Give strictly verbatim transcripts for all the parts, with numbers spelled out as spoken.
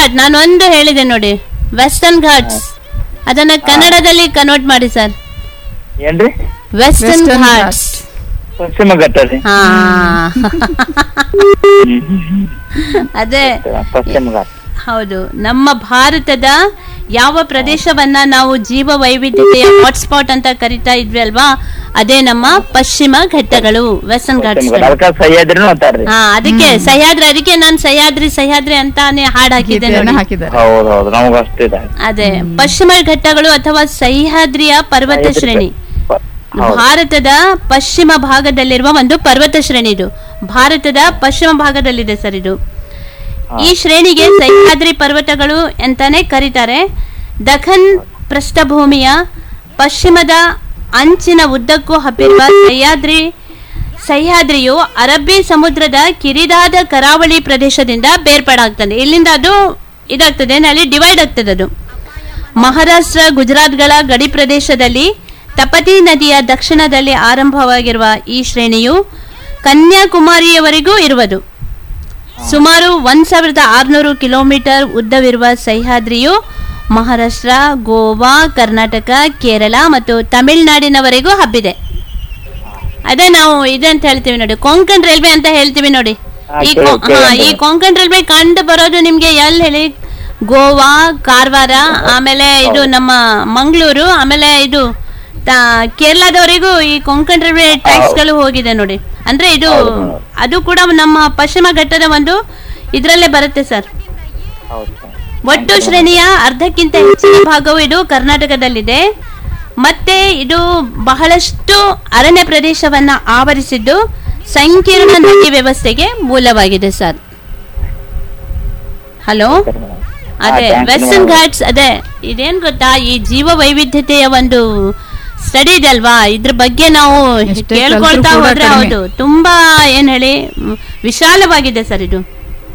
ಘಾಟ್ ನಾನು ಒಂದು ಹೇಳಿದೆ ನೋಡಿ, ವೆಸ್ಟರ್ನ್ ಘಾಟ್ಸ್, ಅದನ್ನ ಕನ್ನಡದಲ್ಲಿ ಕನ್ವರ್ಟ್ ಮಾಡಿ ಸರ್. ಏನ್ರಿ? ವೆಸ್ಟರ್ನ್ ಘಾಟ್ಸ್, ಪಶ್ಚಿಮ ಘಟ್ಟ ರೀ. ಹಾ ಅದೇ ಪಶ್ಚಿಮ ಘಾಟ್. ಹೌದು, ನಮ್ಮ ಭಾರತದ ಯಾವ ಪ್ರದೇಶವನ್ನ ನಾವು ಜೀವ ವೈವಿಧ್ಯತೆಯ ಹಾಟ್ಸ್ಪಾಟ್ ಅಂತ ಕರಿತಾ ಇದ್ವಿ ಅಲ್ವಾ, ಅದೇ ನಮ್ಮ ಪಶ್ಚಿಮ ಘಟ್ಟಗಳು, ವೆಸ್ಟರ್ನ್ ಘಾಟ್ಸ್. ಸಹ್ಯಾದ್ರಿ ಅಂತಾರ್ರಿ. ಹಾ, ಅದಕ್ಕೆ ಸಹ್ಯಾದ್ರಿ, ಅದಕ್ಕೆ ನಾನು ಸಹ್ಯಾದ್ರಿ ಸಹ್ಯಾದ್ರಿ ಅಂತಾನೆ ಹಾಡ್ ಹಾಕಿದ್ದೆ ನೋಡಿ. ಅದೇ ಪಶ್ಚಿಮ ಘಟ್ಟಗಳು ಅಥವಾ ಸಹ್ಯಾದ್ರಿಯ ಪರ್ವತ ಶ್ರೇಣಿ, ಭಾರತದ ಪಶ್ಚಿಮ ಭಾಗದಲ್ಲಿರುವ ಒಂದು ಪರ್ವತ ಶ್ರೇಣಿ. ಇದು ಭಾರತದ ಪಶ್ಚಿಮ ಭಾಗದಲ್ಲಿದೆ ಸರ್. ಇದು ಈ ಶ್ರೇಣಿಗೆ ಸಹ್ಯಾದ್ರಿ ಪರ್ವತಗಳು ಅಂತಾನೆ ಕರೀತಾರೆ. ದಖನ್ ಪ್ರಸ್ಥಭೂಮಿಯ ಪಶ್ಚಿಮದ ಅಂಚಿನ ಉದ್ದಕ್ಕೂ ಹಬ್ಬಿರುವ ಸಹ್ಯಾದ್ರಿ ಸಹ್ಯಾದ್ರಿಯು ಅರಬ್ಬಿ ಸಮುದ್ರದ ಕಿರಿದಾದ ಕರಾವಳಿ ಪ್ರದೇಶದಿಂದ ಬೇರ್ಪಡಾಗ್ತದೆ. ಇಲ್ಲಿಂದ ಅದು ಇದಾಗ್ತದೆ, ಅಲ್ಲಿ ಡಿವೈಡ್ ಆಗ್ತದೆ. ಅದು ಮಹಾರಾಷ್ಟ್ರ ಗುಜರಾತ್ಗಳ ಗಡಿ ಪ್ರದೇಶದಲ್ಲಿ ತಪತಿ ನದಿಯ ದಕ್ಷಿಣದಲ್ಲಿ ಆರಂಭವಾಗಿರುವ ಈ ಶ್ರೇಣಿಯು ಕನ್ಯಾಕುಮಾರಿಯವರೆಗೂ ಇರುವುದು. ಸುಮಾರು ಒಂದ್ ಸಾವಿರದ ಆರುನೂರು ಕಿಲೋಮೀಟರ್ ಉದ್ದವಿರುವ ಸಹ್ಯಾದ್ರಿಯು ಮಹಾರಾಷ್ಟ್ರ, ಗೋವಾ, ಕರ್ನಾಟಕ, ಕೇರಳ ಮತ್ತು ತಮಿಳುನಾಡಿನವರೆಗೂ ಹಬ್ಬಿದೆ. ಅದೇ ನಾವು ಇದೆ ಅಂತ ಹೇಳ್ತೀವಿ ನೋಡಿ, ಕೊಂಕಣ್ ರೈಲ್ವೆ ಅಂತ ಹೇಳ್ತೀವಿ ನೋಡಿ. ಈ ಈ ಕೊಂಕಣ್ ರೈಲ್ವೆ ಕಂಡು ಬರೋದು ನಿಮ್ಗೆ ಎಲ್ಲಿ ಹೇಳಿ? ಗೋವಾ, ಕಾರವಾರ, ಆಮೇಲೆ ಇದು ನಮ್ಮ ಮಂಗಳೂರು, ಆಮೇಲೆ ಇದು ಕೇರಳದವರೆಗೂ ಈ ಕೊಂಕಣ್ ರೈಲ್ವೆ ಟ್ರ್ಯಾಕ್ಸ್ ಗಳು ಹೋಗಿದೆ ನೋಡಿ. ಅಂದ್ರೆ ಇದು ಅದು ಕೂಡ ನಮ್ಮ ಪಶ್ಚಿಮ ಘಟ್ಟದ ಒಂದು ಇದ್ರಲ್ಲೇ ಬರುತ್ತೆ ಸರ್. ಒಟ್ಟು ಶ್ರೇಣಿಯ ಅರ್ಧಕ್ಕಿಂತ ಹೆಚ್ಚಿನ ಭಾಗವು ಇದು ಕರ್ನಾಟಕದಲ್ಲಿದೆ. ಮತ್ತೆ ಇದು ಬಹಳಷ್ಟು ಅರಣ್ಯ ಪ್ರದೇಶವನ್ನ ಆವರಿಸಿದ್ದು ಸಂಕೀರ್ಣ ನದಿ ವ್ಯವಸ್ಥೆಗೆ ಮೂಲವಾಗಿದೆ ಸರ್. ಹಲೋ, ಅದೇ ವೆಸ್ಟರ್ನ್ ಘಾಟ್ಸ್, ಅದೇ ಇದೇನ್ ಗೊತ್ತಾ, ಈ ಜೀವ ವೈವಿಧ್ಯತೆಯ ಒಂದು ಸ್ಟಡಿ ಇದೆ ಅಲ್ವಾ, ಇದ್ರ ಬಗ್ಗೆ ನಾವು ಕೇಳ್ಕೊಳ್ತಾ ಹೋದ್ರೆ ಹೌದು ತುಂಬಾ ಏನ್ ಹೇಳಿ ವಿಶಾಲವಾಗಿದೆ ಸರ್. ಇದು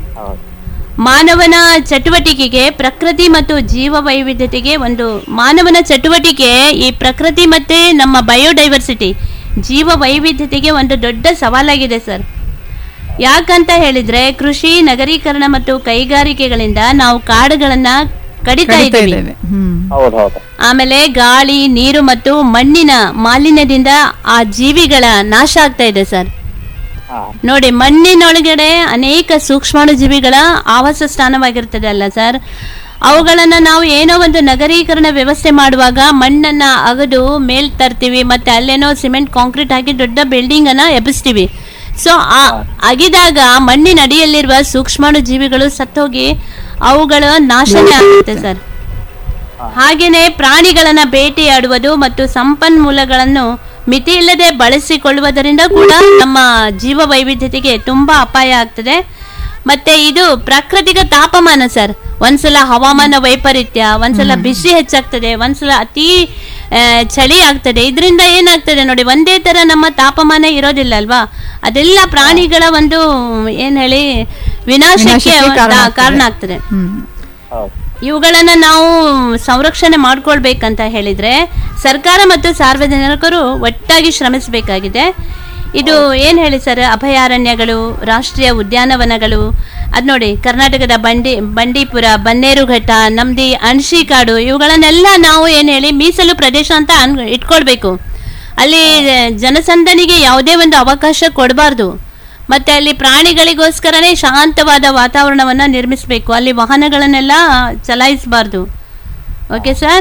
ಮಾನವನ ಚಟುವಟಿಕೆಗೆ, ಪ್ರಕೃತಿ ಮತ್ತು ಜೀವ ವೈವಿಧ್ಯತೆಗೆ ಒಂದು ಮಾನವನ ಚಟುವಟಿಕೆ ಈ ಪ್ರಕೃತಿ ಮತ್ತೆ ನಮ್ಮ ಬಯೋಡೈವರ್ಸಿಟಿ ಜೀವ ವೈವಿಧ್ಯತೆಗೆ ಒಂದು ದೊಡ್ಡ ಸವಾಲಾಗಿದೆ ಸರ್. ಯಾಕಂತ ಹೇಳಿದ್ರೆ ಕೃಷಿ, ನಗರೀಕರಣ ಮತ್ತು ಕೈಗಾರಿಕೆಗಳಿಂದ ನಾವು ಕಾಡುಗಳನ್ನ ಕಡಿತಾ ಇದ್ದೀವಿ. ಆಮೇಲೆ ಗಾಳಿ, ನೀರು ಮತ್ತು ಮಣ್ಣಿನ ಮಾಲಿನ್ಯದಿಂದ ಆ ಜೀವಿಗಳ ನಾಶ ಆಗ್ತಾ ಇದೆ ಸರ್. ನೋಡಿ, ಮಣ್ಣಿನೊಳಗಡೆ ಅನೇಕ ಸೂಕ್ಷ್ಮಾಣು ಜೀವಿಗಳ ಆವಾಸ ಸ್ಥಾನವಾಗಿರ್ತದೆ ಅಲ್ಲ ಸರ್. ಅವುಗಳನ್ನ ನಾವು ಏನೋ ಒಂದು ನಗರೀಕರಣ ವ್ಯವಸ್ಥೆ ಮಾಡುವಾಗ ಮಣ್ಣನ್ನ ಅಗದು ಮೇಲ್ ತರ್ತೀವಿ, ಮತ್ತೆ ಅಲ್ಲೇನೋ ಸಿಮೆಂಟ್ ಕಾಂಕ್ರೀಟ್ ಹಾಕಿ ದೊಡ್ಡ ಬಿಲ್ಡಿಂಗ್ ಅನ್ನ ಎಬ್ಬಿಸ್ತೀವಿ. ಸೊ ಆ ಅಗಿದಾಗ ಮಣ್ಣಿನ ಅಡಿಯಲ್ಲಿರುವ ಸೂಕ್ಷ್ಮಾಣು ಜೀವಿಗಳು ಸತ್ತೋಗಿ ಅವುಗಳ ನಾಶನೇ ಆಗುತ್ತೆ ಸರ್. ಹಾಗೇನೆ ಪ್ರಾಣಿಗಳನ್ನ ಬೇಟೆಯಾಡುವುದು ಮತ್ತು ಸಂಪನ್ಮೂಲಗಳನ್ನು ಮಿತಿ ಇಲ್ಲದೆ ಬಳಸಿಕೊಳ್ಳುವುದರಿಂದ ಕೂಡ ನಮ್ಮ ಜೀವ ವೈವಿಧ್ಯತೆಗೆ ತುಂಬಾ ಅಪಾಯ ಆಗ್ತದೆ. ಮತ್ತೆ ಇದು ಪ್ರಾಕೃತಿಕ ತಾಪಮಾನ ಸರ್. ಒಂದ್ಸಲ ಹವಾಮಾನ ವೈಪರೀತ್ಯ, ಒಂದ್ಸಲ ಬಿಸಿ ಹೆಚ್ಚಾಗ್ತದೆ, ಒಂದ್ಸಲ ಅತಿ ಚಳಿ ಆಗ್ತದೆ. ಇದರಿಂದ ಏನಾಗ್ತದೆ ನೋಡಿ, ಒಂದೇ ತರ ನಮ್ಮ ತಾಪಮಾನ ಇರೋದಿಲ್ಲ ಅಲ್ವಾ. ಅದೆಲ್ಲ ಪ್ರಾಣಿಗಳ ಒಂದು ಏನ್ ಹೇಳಿ ವಿನಾಶಕ್ಕೆ ಕಾರಣ ಆಗ್ತದೆ. ಇವುಗಳನ್ನ ನಾವು ಸಂರಕ್ಷಣೆ ಮಾಡ್ಕೊಳ್ಬೇಕಂತ ಹೇಳಿದ್ರೆ ಸರ್ಕಾರ ಮತ್ತು ಸಾರ್ವಜನಿಕರು ಒಟ್ಟಾಗಿ ಶ್ರಮಿಸಬೇಕಾಗಿದೆ. ಇದು ಏನ್ ಹೇಳಿ ಸರ್, ಅಭಯಾರಣ್ಯಗಳು, ರಾಷ್ಟ್ರೀಯ ಉದ್ಯಾನವನಗಳು, ಅದ್ ನೋಡಿ ಕರ್ನಾಟಕದ ಬಂಡಿ ಬಂಡೀಪುರ, ಬನ್ನೇರುಘಟ್ಟ, ನಮ್ದಿ ಅಣಶಿ ಕಾಡು, ಇವುಗಳನ್ನೆಲ್ಲ ನಾವು ಏನ್ ಹೇಳಿ ಮೀಸಲು ಪ್ರದೇಶ ಅಂತ ಅನ್ ಇಟ್ಕೊಳ್ಬೇಕು. ಅಲ್ಲಿ ಜನಸಂದಣಿಗೆ ಯಾವುದೇ ಒಂದು ಅವಕಾಶ ಕೊಡಬಾರ್ದು. ಮತ್ತೆ ಅಲ್ಲಿ ಪ್ರಾಣಿಗಳಿಗೋಸ್ಕರನೇ ಶಾಂತವಾದ ವಾತಾವರಣವನ್ನ ನಿರ್ಮಿಸಬೇಕು. ಅಲ್ಲಿ ವಾಹನಗಳನ್ನೆಲ್ಲ ಚಲಾಯಿಸಬಾರ್ದು. ಓಕೆ ಸರ್,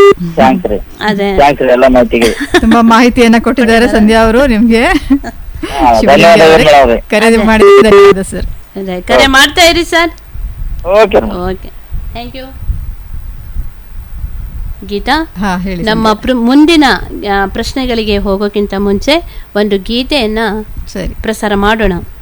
ಅದೇ ತುಂಬಾ ಮಾಹಿತಿಯನ್ನ ಕೊಟ್ಟಿದ್ದಾರೆ ಸಂಧ್ಯಾ ಅವರು. ನಿಮ್ಗೆ ಕರೆ ಮಾಡಿ ಧನ್ಯವಾದ ಸರ್. ಅದೇ ಕರೆ ಮಾಡ್ತಾ ಇರಿ sir. Okay, thank you. Geetha, ನಮ್ಮ ಮುಂದಿನ ಪ್ರಶ್ನೆಗಳಿಗೆ ಹೋಗೋಕ್ಕಿಂತ ಮುಂಚೆ ಒಂದು ಗೀತೆಯನ್ನ ಪ್ರಸಾರ ಮಾಡೋಣ.